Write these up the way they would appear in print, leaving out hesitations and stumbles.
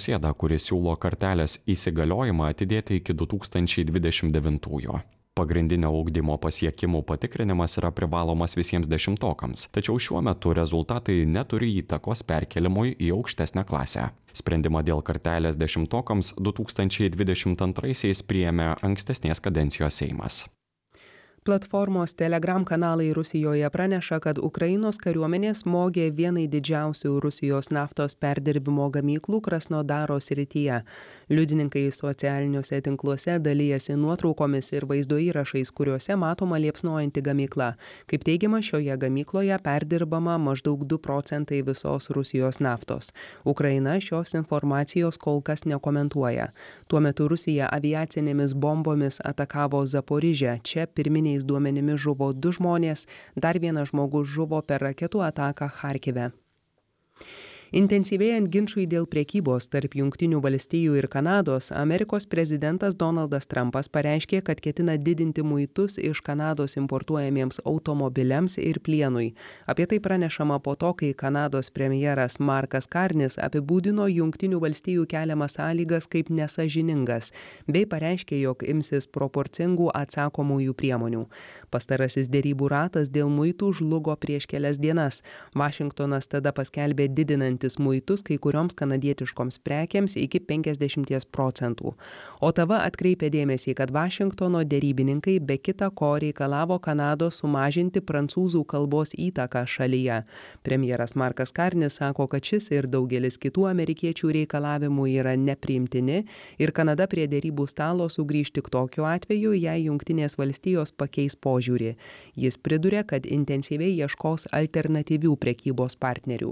Nausėda, kuris siūlo kartelės įsigaliojimą atidėti iki 2029. Pagrindinio ugdymo pasiekimų patikrinimas yra privalomas visiems dešimtokams, tačiau šiuo metu rezultatai neturi įtakos perkelimui į aukštesnę klasę. Sprendimą dėl kartelės dešimtokams 2022-aisiais priėmė ankstesnės kadencijos Seimas. Platformos Telegram kanalai Rusijoje praneša, kad Ukrainos kariuomenė smogė vienai didžiausių Rusijos naftos perdirbimo gamyklų Krasnodaro srityje. Liudininkai socialiniuose tinkluose dalijasi nuotraukomis ir vaizdo įrašais, kuriuose matoma liepsnojanti gamykla. Kaip teigiama, šioje gamykloje perdirbama maždaug 2 procentai visos Rusijos naftos. Ukraina šios informacijos kol kas nekomentuoja. Tuo metu Rusija aviacinėmis bombomis atakavo Zaporižę. Čia pirminiais duomenimis žuvo 2 žmonės, dar vienas žmogus žuvo per raketų ataką Charkive. Intensyvėjant ginčui dėl prekybos tarp Jungtinių valstijų ir Kanados, Amerikos prezidentas Donaldas Trumpas pareiškė, kad ketina didinti muitus iš Kanados importuojamiems automobiliams ir plienui. Apie tai pranešama po to, kai Kanados premjeras Markas Karnis apibūdino Jungtinių valstijų keliamas sąlygas kaip nesąžiningas, bei pareiškė, jog imsis proporcingų atsakomųjų priemonių. Pastarasis derybų ratas dėl muitų žlugo prieš kelias dienas. Vašingtonas tada paskelbė didinant muitus kai kurioms kanadietiškoms prekiams iki 50 procentų. Otava atkreipė dėmesį, kad Vašingtono derybininkai be kita ko reikalavo Kanados sumažinti prancūzų kalbos įtaką šalyje. Premjeras Markas Karnis sako, kad šis ir daugelis kitų amerikiečių reikalavimų yra nepriimtini ir Kanada prie derybų stalo sugrįš tik tokiu atveju, jei Jungtinės valstijos pakeis požiūrį. Jis priduria, kad intensyviai ieškos alternatyvių prekybos partnerių.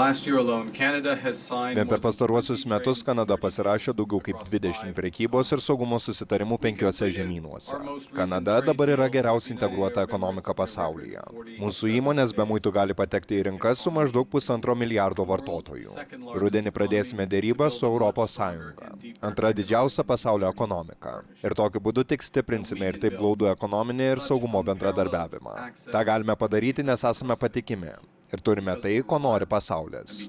Per pastaruosius metus Kanada pasirašė daugiau kaip 20 prekybos ir saugumo susitarimų 5 žemynuose. Kanada dabar yra geriausiai integruota ekonomika pasaulyje. Mūsų įmonės be muitų gali patekti į rinkas su maždaug 1,5 milijardo vartotojų. Rudenį pradėsime dėrybą su Europos Sąjunga, antra didžiausia pasaulio ekonomika. Ir tokiu būdu tik stiprinsime ir taip glaudų ekonominį ir saugumo bendradarbiavimą. Ta galime padaryti, nes esame patikimi. Ir turime tai, ko nori pasaulis.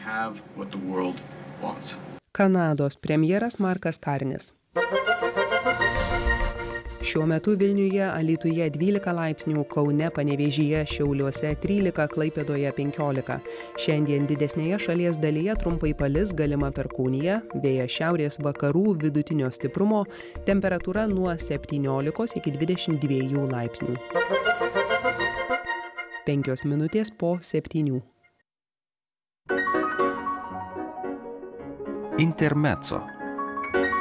Kanados premjeras Markas Karnis. Šiuo metu Vilniuje, Alytuje 12 laipsnių, Kaune, Panevėžyje, Šiauliuose 13, Klaipėdoje 15. Šiandien didesnėje šalies dalyje trumpai palis, galima perkūnija, vėjas šiaurės vakarų vidutinio stiprumo, temperatūra nuo 17 iki 22 laipsnių. 5 minutės po 7. Intermezzo.